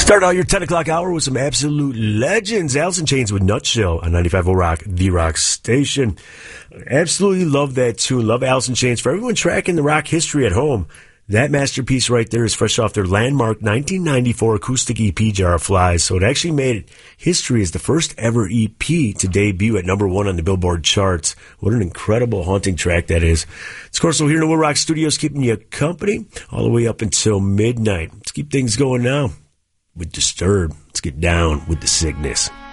Start out your 10 o'clock hour with some absolute legends. Alice in Chains with Nutshell on 95.0 Rock, the rock station. Absolutely love that tune. Love Alice in Chains. For everyone tracking the rock history at home, that masterpiece right there is fresh off their landmark 1994 acoustic EP, Jar of Flies. So it actually made history as the first ever EP to debut at number 1 on the Billboard charts. What an incredible, haunting track that is. Of course, we're here in the Will Rock Studios keeping you company all the way up until midnight. Let's keep things going now with Disturbed. Let's get down with the sickness.